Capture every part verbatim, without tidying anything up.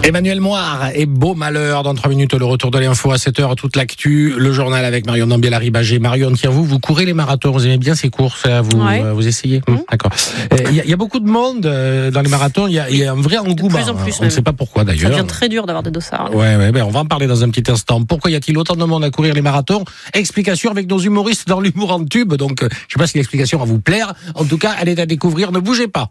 Emmanuel Moire et Beau Malheur dans trois minutes, le retour de l'info à sept heures, toute l'actu, le journal avec Marion Dambiel-Ribagé. Marion, tiens, vous, vous courez les marathons, vous aimez bien ces courses, vous, ouais. euh, vous essayez mmh. Mmh, D'accord. Il y, y a beaucoup de monde euh, dans les marathons, il y, y a un vrai engouement. De plus en plus, on ne sait pas pourquoi d'ailleurs. Ça devient très dur d'avoir des dossards. Là. Ouais, ouais, ben on va en parler dans un petit instant. Pourquoi y a-t-il autant de monde à courir les marathons? Explication avec nos humoristes dans l'humour en tube, donc euh, je ne sais pas si l'explication va vous plaire. En tout cas, elle est à découvrir, ne bougez pas.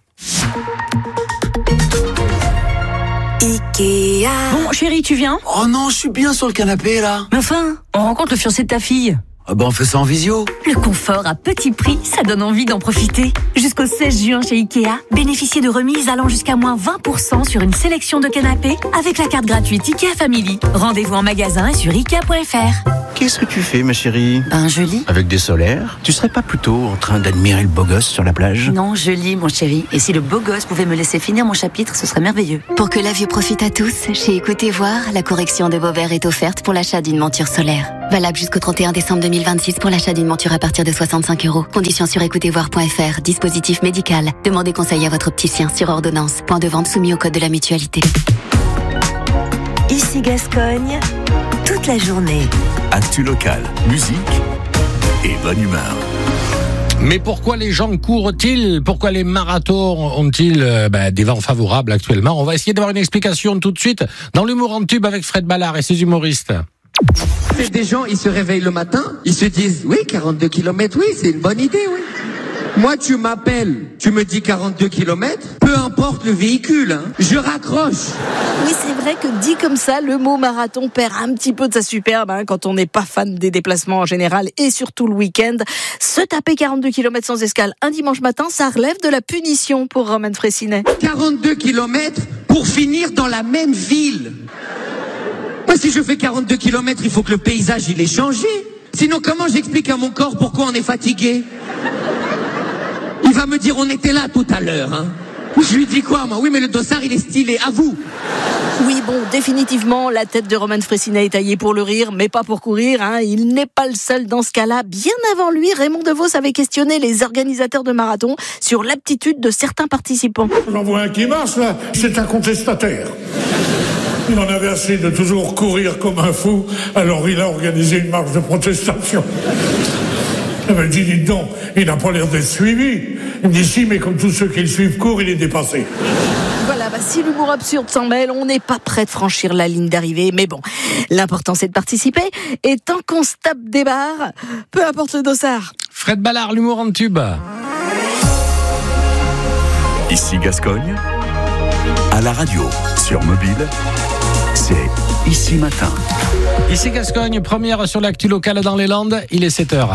Ikea. Bon, chérie, tu viens? Oh non, je suis bien sur le canapé, là. Mais enfin, on rencontre le fiancé de ta fille. Ah ben, on fait ça en visio. Le confort à petit prix, ça donne envie d'en profiter. Jusqu'au seize juin chez Ikea, bénéficiez de remises allant jusqu'à moins vingt pour cent sur une sélection de canapés avec la carte gratuite Ikea Family. Rendez-vous en magasin et sur ikea point f r. Qu'est-ce que tu fais, ma chérie? Ben, je lis. Avec des solaires? Tu serais pas plutôt en train d'admirer le beau gosse sur la plage? Non, je lis, mon chéri. Et si le beau gosse pouvait me laisser finir mon chapitre, ce serait merveilleux. Pour que la vue profite à tous, chez Écoutez Voir, la correction de vos verres est offerte pour l'achat d'une monture solaire. Valable jusqu'au trente et un décembre deux mille vingt-six pour l'achat d'une monture à partir de soixante-cinq euros. Conditions sur écoutez voir point f r. Dispositif médical. Demandez conseil à votre opticien sur ordonnance. Point de vente soumis au code de la mutualité. Ici Gascogne, toute la journée. Actu locale, musique et bonne humeur. Mais pourquoi les gens courent-ils? Pourquoi les marathons ont-ils euh, bah, des vents favorables actuellement? On va essayer d'avoir une explication tout de suite dans l'humour en tube avec Fred Ballard et ses humoristes. Des gens, ils se réveillent le matin, ils se disent, oui, quarante-deux kilomètres, oui, c'est une bonne idée, oui. Moi, tu m'appelles, tu me dis quarante-deux kilomètres, peu importe le véhicule, hein, je raccroche. Oui, c'est vrai que dit comme ça, le mot marathon perd un petit peu de sa superbe hein, quand on n'est pas fan des déplacements en général et surtout le week-end. Se taper quarante-deux kilomètres sans escale un dimanche matin, ça relève de la punition pour Romain Fraissinet. quarante-deux kilomètres pour finir dans la même ville. Moi, si je fais quarante-deux kilomètres, il faut que le paysage, il ait changé. Sinon, comment j'explique à mon corps pourquoi on est fatigué? Il va me dire, on était là tout à l'heure, hein. Je lui dis quoi, moi? Oui, mais le dossard, il est stylé. À vous. Oui, bon, définitivement, la tête de Romain Fraissinet est taillée pour le rire, mais pas pour courir, hein. Il n'est pas le seul dans ce cas-là. Bien avant lui, Raymond Devos avait questionné les organisateurs de marathon sur l'aptitude de certains participants. J'en vois un qui marche, là. C'est un contestataire. Il en avait assez de toujours courir comme un fou, alors il a organisé une marche de protestation. Il m'a dit, dites donc, il n'a pas l'air d'être suivi. Il me dit, si, mais comme tous ceux qui le suivent courent, il est dépassé. Voilà, bah, si l'humour absurde s'en mêle, on n'est pas prêt de franchir la ligne d'arrivée. Mais bon, l'important c'est de participer. Et tant qu'on se tape des barres, peu importe le dossard. Fred Ballard, l'humour en tube. Ici Gascogne, à la radio, sur mobile, c'est Ici Matin. Ici Gascogne, première sur l'actu locale dans les Landes, il est sept heures.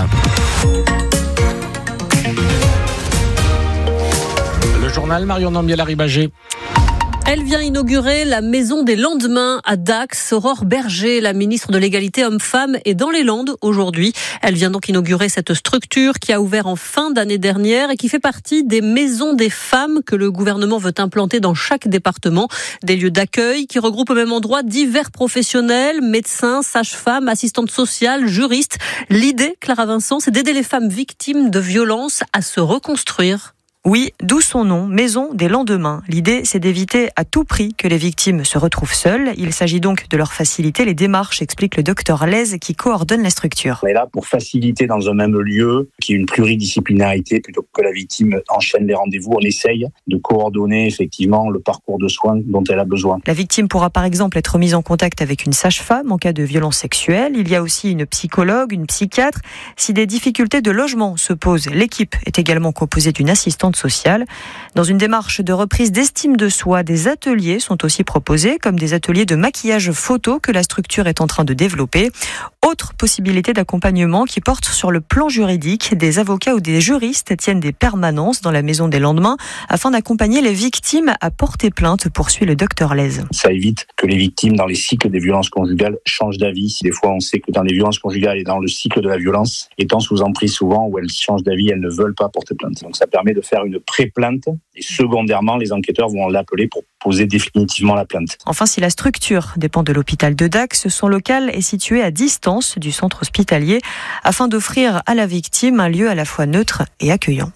Le journal Marion Dambiel-Ribagé. Elle vient inaugurer la Maison des Lendemains à Dax. Aurore Berger, la ministre de l'Égalité Hommes-Femmes, est dans les Landes aujourd'hui. Elle vient donc inaugurer cette structure qui a ouvert en fin d'année dernière et qui fait partie des maisons des femmes que le gouvernement veut implanter dans chaque département. Des lieux d'accueil qui regroupent au même endroit divers professionnels, médecins, sages-femmes, assistantes sociales, juristes. L'idée, Clara Vincent, c'est d'aider les femmes victimes de violences à se reconstruire. Oui, d'où son nom, Maison des Lendemains. L'idée, c'est d'éviter à tout prix que les victimes se retrouvent seules. Il s'agit donc de leur faciliter les démarches, explique le docteur Lez qui coordonne la structure. On est là pour faciliter dans un même lieu, qui est une pluridisciplinarité, plutôt que la victime enchaîne les rendez-vous. On essaye de coordonner effectivement le parcours de soins dont elle a besoin. La victime pourra par exemple être mise en contact avec une sage-femme en cas de violence sexuelle. Il y a aussi une psychologue, une psychiatre. Si des difficultés de logement se posent, l'équipe est également composée d'une assistante sociale. Dans une démarche de reprise d'estime de soi, des ateliers sont aussi proposés, comme des ateliers de maquillage photo que la structure est en train de développer. Autre possibilité d'accompagnement qui porte sur le plan juridique. Des avocats ou des juristes tiennent des permanences dans la Maison des Lendemains afin d'accompagner les victimes à porter plainte, poursuit le docteur Lez. Ça évite que les victimes dans les cycles des violences conjugales changent d'avis. Des fois, on sait que dans les violences conjugales et dans le cycle de la violence, étant sous emprise souvent où elles changent d'avis, elles ne veulent pas porter plainte. Donc ça permet de faire une pré-plainte et secondairement, les enquêteurs vont l'appeler pour poser définitivement la plainte. Enfin, si la structure dépend de l'hôpital de Dax, son local est situé à distance du centre hospitalier afin d'offrir à la victime un lieu à la fois neutre et accueillant.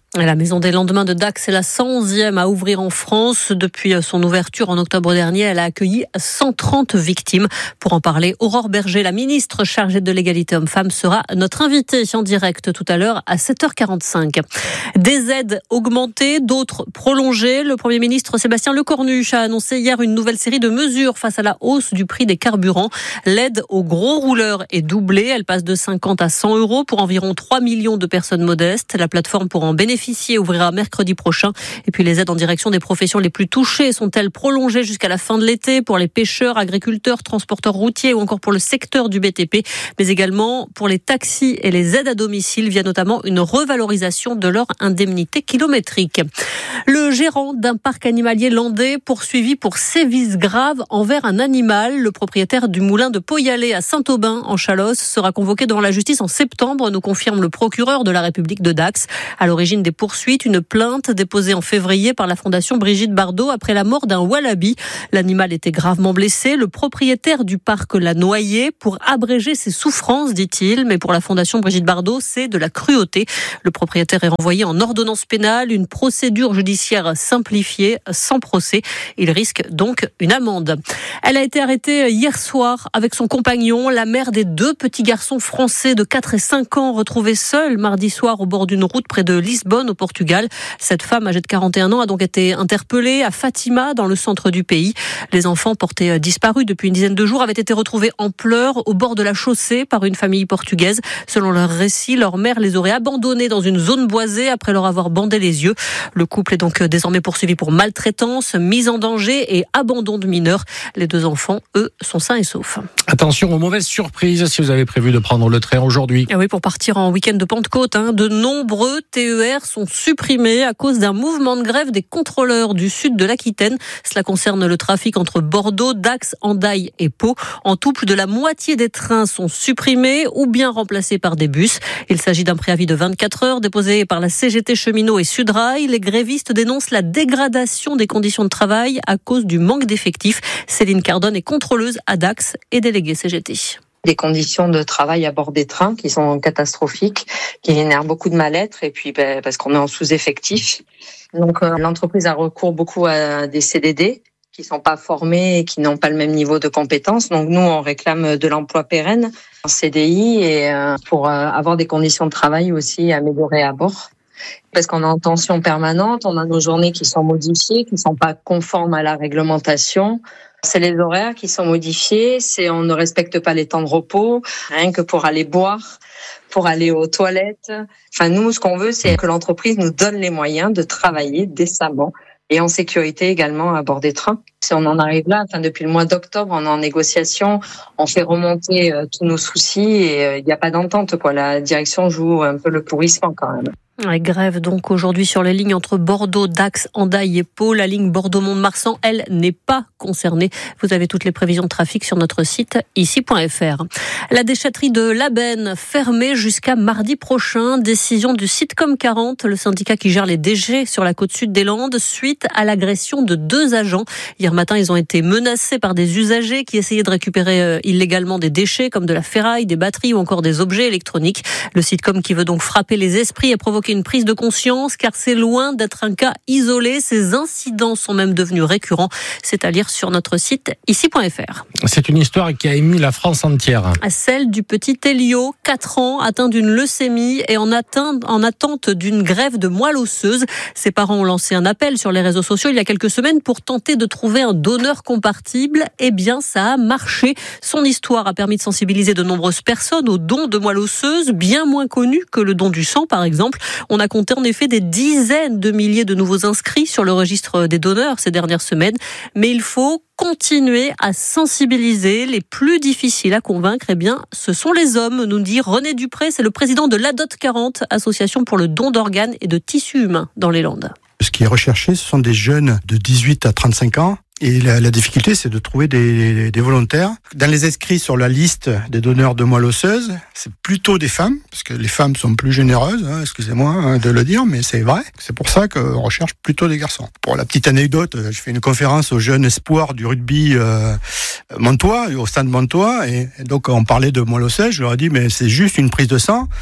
La Maison des lendemains de Dax est la cent onzième à ouvrir en France. Depuis son ouverture en octobre dernier, elle a accueilli cent trente victimes. Pour en parler, Aurore Berger, la ministre chargée de l'égalité homme-femme, sera notre invitée en direct tout à l'heure à sept heures quarante-cinq. Des aides augmentées, d'autres prolongées. Le Premier ministre Sébastien Lecornu a annoncé hier une nouvelle série de mesures face à la hausse du prix des carburants. L'aide aux gros rouleurs est doublée. Elle passe de cinquante à cent euros pour environ trois millions de personnes modestes. La plateforme pourra en bénéficier ouvrira mercredi prochain. Et puis les aides en direction des professions les plus touchées sont-elles prolongées jusqu'à la fin de l'été pour les pêcheurs, agriculteurs, transporteurs routiers ou encore pour le secteur du B T P, mais également pour les taxis et les aides à domicile via notamment une revalorisation de leur indemnité kilométrique. Le gérant d'un parc animalier landais poursuivi pour sévices graves envers un animal. Le propriétaire du moulin de Poyalet à Saint-Aubin en Chalosse sera convoqué devant la justice en septembre, nous confirme le procureur de la République de Dax. À l'origine des poursuites, une plainte déposée en février par la fondation Brigitte Bardot après la mort d'un wallaby. L'animal était gravement blessé. Le propriétaire du parc l'a noyé pour abréger ses souffrances, dit-il. Mais pour la fondation Brigitte Bardot, c'est de la cruauté. Le propriétaire est renvoyé en ordonnance pénale, une procédure judiciaire simplifiée, sans procès. Il risque donc une amende. Elle a été arrêtée hier soir avec son compagnon, la mère des deux petits garçons français de quatre et cinq ans retrouvés seuls mardi soir au bord d'une route près de Lisbonne, au Portugal. Cette femme âgée de quarante et un ans a donc été interpellée à Fatima, dans le centre du pays. Les enfants portés disparus depuis une dizaine de jours avaient été retrouvés en pleurs au bord de la chaussée par une famille portugaise. Selon leur récit, leur mère les aurait abandonnés dans une zone boisée après leur avoir bandé les yeux. Le couple est donc désormais poursuivi pour maltraitance, mise en danger et abandon de mineurs. Les deux enfants, eux, sont sains et saufs. Attention aux mauvaises surprises si vous avez prévu de prendre le train aujourd'hui. Et oui, pour partir en week-end de Pentecôte, hein, de nombreux T E R sont supprimés à cause d'un mouvement de grève des contrôleurs du sud de l'Aquitaine. Cela concerne le trafic entre Bordeaux, Dax, Hendaye et Pau. En tout, plus de la moitié des trains sont supprimés ou bien remplacés par des bus. Il s'agit d'un préavis de vingt-quatre heures déposé par la C G T Cheminots et Sudrail. Les grévistes dénoncent la dégradation des conditions de travail à cause du manque d'effectifs. Céline Cardone est contrôleuse à Dax et déléguée C G T. Des conditions de travail à bord des trains qui sont catastrophiques, qui génèrent beaucoup de mal-être et puis ben, parce qu'on est en sous-effectif. Donc euh, l'entreprise a recours beaucoup à des C D D qui sont pas formés et qui n'ont pas le même niveau de compétences. Donc nous, on réclame de l'emploi pérenne en C D I et euh, pour euh, avoir des conditions de travail aussi améliorées à bord. Parce qu'on est en tension permanente, on a nos journées qui sont modifiées, qui sont pas conformes à la réglementation. C'est les horaires qui sont modifiés, c'est on ne respecte pas les temps de repos, rien que pour aller boire, pour aller aux toilettes. Enfin, nous, ce qu'on veut, c'est que l'entreprise nous donne les moyens de travailler décemment et en sécurité également à bord des trains. Si on en arrive là, enfin, depuis le mois d'octobre, on est en négociation, on fait remonter euh, tous nos soucis et il euh, n'y a pas d'entente, quoi. La direction joue un peu le pourrissement quand même. Ouais, grève donc aujourd'hui sur les lignes entre Bordeaux, Dax, Hendaye et Pau. La ligne Bordeaux-Mont-de-Marsan, elle, n'est pas concernée. Vous avez toutes les prévisions de trafic sur notre site ici point f r. La déchetterie de Labenne fermée jusqu'à mardi prochain. Décision du Sitcom quarante, le syndicat qui gère les déchets sur la côte sud des Landes, suite à l'agression de deux agents. Hier matin, ils ont été menacés par des usagers qui essayaient de récupérer illégalement des déchets comme de la ferraille, des batteries ou encore des objets électroniques. Le Sitcom qui veut donc frapper les esprits et provoquer une prise de conscience, car c'est loin d'être un cas isolé. Ces incidents sont même devenus récurrents. C'est à lire sur notre site ici point f r. C'est une histoire qui a ému la France entière. Celle du petit Elio, quatre ans, atteint d'une leucémie et en, atteint, en attente d'une grève de moelle osseuse. Ses parents ont lancé un appel sur les réseaux sociaux il y a quelques semaines pour tenter de trouver un donneur compatible. Eh bien, ça a marché. Son histoire a permis de sensibiliser de nombreuses personnes au don de moelle osseuse, bien moins connu que le don du sang, par exemple. On a compté en effet des dizaines de milliers de nouveaux inscrits sur le registre des donneurs ces dernières semaines. Mais il faut continuer à sensibiliser. Les plus difficiles à convaincre, eh bien, ce sont les hommes, nous dit René Dupré. C'est le président de l'A D O T quarante, association pour le don d'organes et de tissus humains dans les Landes. Ce qui est recherché, ce sont des jeunes de dix-huit à trente-cinq ans. Et la, la difficulté, c'est de trouver des, des volontaires. Dans les inscrits sur la liste des donneurs de moelle osseuse, c'est plutôt des femmes, parce que les femmes sont plus généreuses, hein, excusez-moi hein, de le dire, mais c'est vrai. C'est pour ça qu'on recherche plutôt des garçons. Pour la petite anecdote, je fais une conférence aux jeunes espoirs du rugby euh, Montois, au stade Montois, et donc on parlait de moelle osseuse, je leur ai dit, mais c'est juste une prise de sang.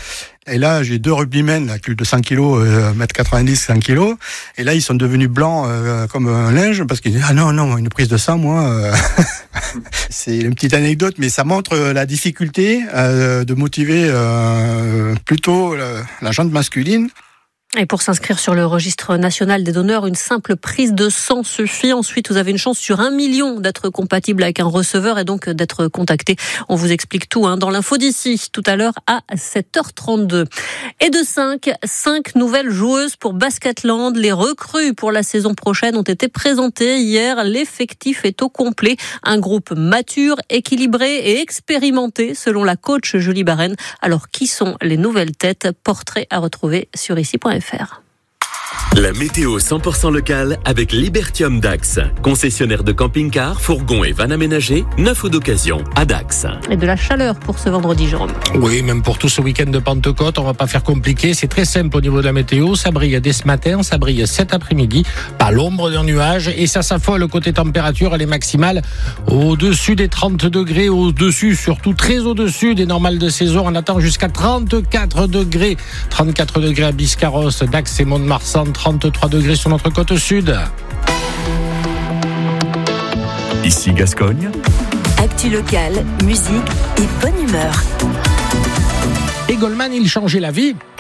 Et là, j'ai deux rugbymen, là, plus de cent kilos, euh, un mètre quatre-vingt-dix, cent kilos. Et là, ils sont devenus blancs euh, comme un linge parce qu'ils disent ah non non, une prise de sang, moi. Euh... C'est une petite anecdote, mais ça montre la difficulté euh, de motiver euh, plutôt la, la jante masculine. Et pour s'inscrire sur le registre national des donneurs, une simple prise de sang suffit. Ensuite, vous avez une chance sur un million d'être compatible avec un receveur et donc d'être contacté. On vous explique tout hein, dans l'info d'ici, tout à l'heure à sept heures trente-deux. Et de cinq, cinq nouvelles joueuses pour Basketland. Les recrues pour la saison prochaine ont été présentées hier. L'effectif est au complet. Un groupe mature, équilibré et expérimenté, selon la coach Julie Barren. Alors, qui sont les nouvelles têtes? Portrait à retrouver sur ici point f r. La météo cent pour cent locale avec Libertium Dax. Concessionnaire de camping-cars, fourgons et vannes aménagés, neuf ou d'occasion à Dax. Et de la chaleur pour ce vendredi, Jérôme. Oui, même pour tout ce week-end de Pentecôte, on va pas faire compliqué. C'est très simple au niveau de la météo. Ça brille dès ce matin, ça brille cet après-midi. Pas l'ombre d'un nuage et ça s'affole côté température. Elle est maximale au-dessus des trente degrés, au-dessus, surtout très au-dessus des normales de saison. On attend jusqu'à trente-quatre degrés. trente-quatre degrés à Biscarrosse, Dax et Mont-de-Marsan. trente-trois degrés sur notre côte sud. Ici Gascogne. Actu locale, musique et bonne humeur. Et Goldman, il changeait la vie.